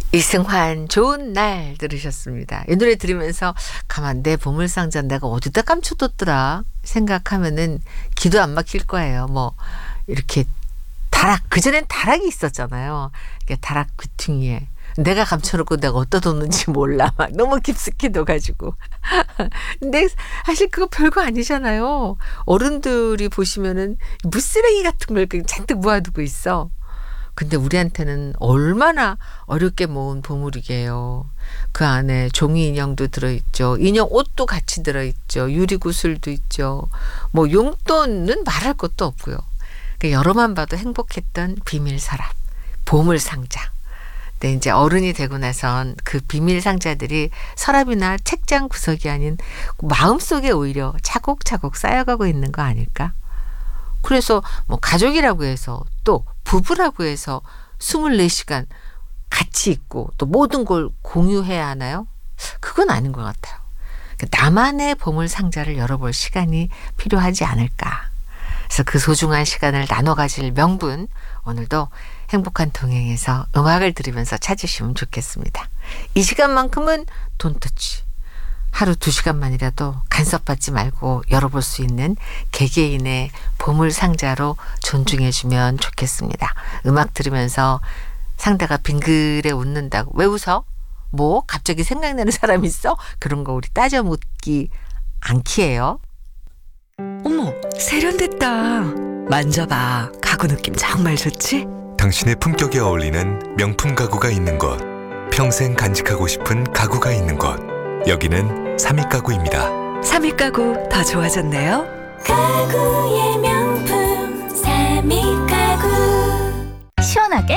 이승환 좋은 날 들으셨습니다. 이 노래 들으면서 가만 내 보물상자 내가 어디다 감춰뒀더라 생각하면은 기도 안 막힐 거예요. 뭐 이렇게 다락, 그전엔 다락이 있었잖아요. 다락 귀퉁이에 내가 감춰놓고 내가 어디다 뒀는지 몰라. 막 너무 깊숙이 둬가지고. 근데 사실 그거 별거 아니잖아요. 어른들이 보시면은 무쓰레기 같은 걸 잔뜩 모아두고 있어. 근데 우리한테는 얼마나 어렵게 모은 보물이게요. 그 안에 종이 인형도 들어있죠. 인형 옷도 같이 들어있죠. 유리구슬도 있죠. 뭐 용돈은 말할 것도 없고요. 그러니까 여러만 봐도 행복했던 비밀 서랍, 보물상자. 근데 이제 어른이 되고 나선 그 비밀 상자들이 서랍이나 책장 구석이 아닌 마음속에 오히려 차곡차곡 쌓여가고 있는 거 아닐까? 그래서 뭐 가족이라고 해서 또 부부라고 해서 24시간 같이 있고 또 모든 걸 공유해야 하나요? 그건 아닌 것 같아요. 나만의 보물 상자를 열어볼 시간이 필요하지 않을까. 그래서 그 소중한 시간을 나눠 가질 명분 오늘도 행복한 동행에서 음악을 들으면서 찾으시면 좋겠습니다. 이 시간만큼은 돈터치. 하루 2시간만이라도 간섭받지 말고 열어볼 수 있는 개개인의 보물 상자로 존중해주면 좋겠습니다. 음악 들으면서 상대가 빙그레 웃는다고. 왜 웃어? 뭐 갑자기 생각나는 사람 있어? 그런 거 우리 따져 묻기 않기예요. 어머, 세련됐다. 만져봐. 가구 느낌 정말 좋지? 당신의 품격에 어울리는 명품 가구가 있는 곳, 평생 간직하고 싶은 가구가 있는 곳, 여기는 삼익가구입니다. 삼익가구 더 좋아졌네요. 가구의 명품 삼익가구. 시원하게